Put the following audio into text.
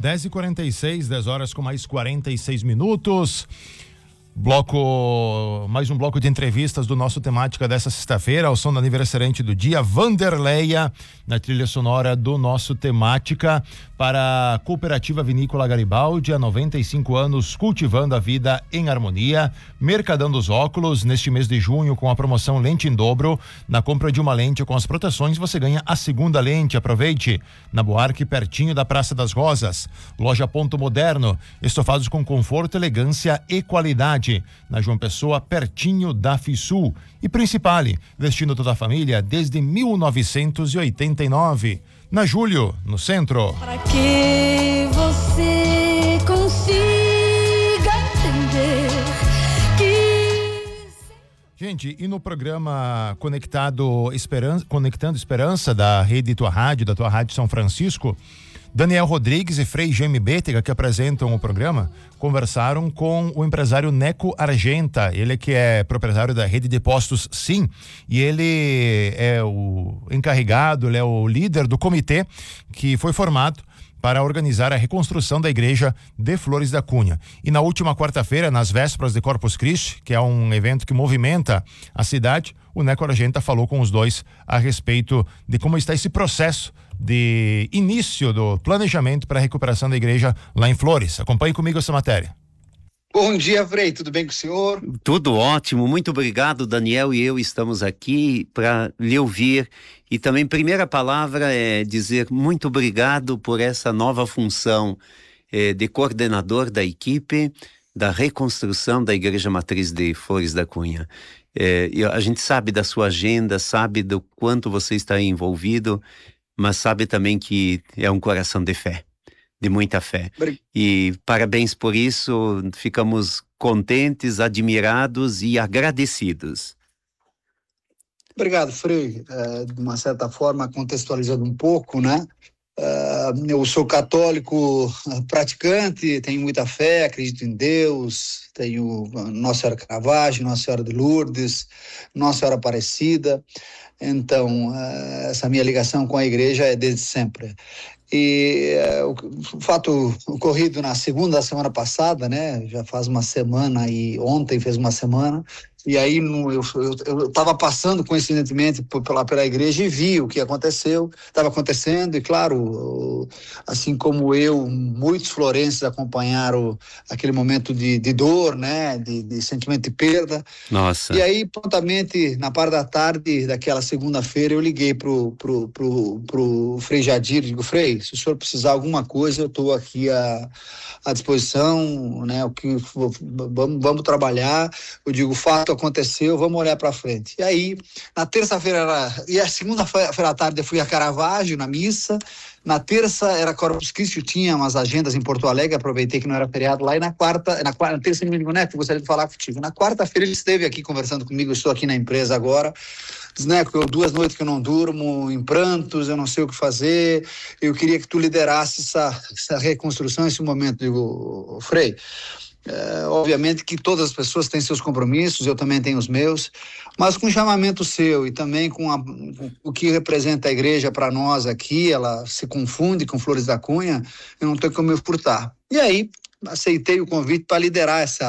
10h46, 10 horas com mais 46 minutos. Mais um bloco de entrevistas do nosso temática dessa sexta-feira, ao som do aniversariante do dia, Vanderleia, na trilha sonora do nosso temática, para a Cooperativa Vinícola Garibaldi, há 95 anos, cultivando a vida em harmonia. Mercadão dos Óculos, neste mês de junho, com a promoção Lente em Dobro. Na compra de uma lente com as proteções, você ganha a segunda lente. Aproveite. Na Buarque, pertinho da Praça das Rosas. Loja Ponto Moderno, estofados com conforto, elegância e qualidade. Na João Pessoa, pertinho da FISUL. E Principale, vestindo toda a família desde 1989. Na Júlio, no centro. Para que você consiga entender que... Gente, e no programa Conectando Esperança da Rede Tua Rádio, da Tua Rádio São Francisco, Daniel Rodrigues e Frei Jaime Bétega, que apresentam o programa, conversaram com o empresário Neco Argenta. Ele que é proprietário da rede de postos Sim, e ele é o encarregado, ele é o líder do comitê que foi formado para organizar a reconstrução da igreja de Flores da Cunha. E na última quarta-feira, nas vésperas de Corpus Christi, que é um evento que movimenta a cidade, o Neco Argenta falou com os dois a respeito de como está esse processo de início do planejamento para a recuperação da igreja lá em Flores. Acompanhe comigo essa matéria. Bom dia, Frei, tudo bem com o senhor? Tudo ótimo, muito obrigado. Daniel e eu estamos aqui para lhe ouvir, e também primeira palavra é dizer muito obrigado por essa nova função de coordenador da equipe da reconstrução da Igreja Matriz de Flores da Cunha. A gente sabe da sua agenda, sabe do quanto você está envolvido, mas sabe também que é um coração de fé, de muita fé. E parabéns por isso, ficamos contentes, admirados e agradecidos. Obrigado, Frei. De uma certa forma, contextualizando um pouco, né? Eu sou católico praticante, tenho muita fé, acredito em Deus, tenho Nossa Senhora Caravaggio, Nossa Senhora de Lourdes, Nossa Senhora Aparecida. Então, essa minha ligação com a igreja é desde sempre. E o fato ocorrido na segunda da semana passada, né? Já faz uma semana, e ontem fez uma semana. E aí eu estava passando coincidentemente pela igreja e vi o que estava acontecendo, e claro, assim como eu, muitos florenses acompanharam aquele momento de dor, né, de sentimento de perda. Nossa. E aí, prontamente, na parte da tarde daquela segunda-feira, eu liguei pro Frei Jadir, digo: Frei, se o senhor precisar de alguma coisa, eu estou aqui à disposição, né, vamos trabalhar. Eu digo: o fato aconteceu, vamos olhar para frente. E aí, na terça-feira, e a segunda-feira à tarde eu fui a Caravaggio, na missa. Na terça era Corpus Christi, eu tinha umas agendas em Porto Alegre, aproveitei que não era feriado lá, e na terça ele me ligou: né, que eu gostaria de falar contigo. Na quarta-feira ele esteve aqui conversando comigo, eu estou aqui na empresa agora. Diz: né, que 2 noites que eu não durmo, em prantos, eu não sei o que fazer, eu queria que tu liderasse essa reconstrução, esse momento. Digo: Frei, obviamente que todas as pessoas têm seus compromissos, eu também tenho os meus, mas com o chamamento seu e também com o que representa a igreja para nós aqui, ela se confunde com Flores da Cunha, eu não tenho como me furtar. E aí, aceitei o convite para liderar essa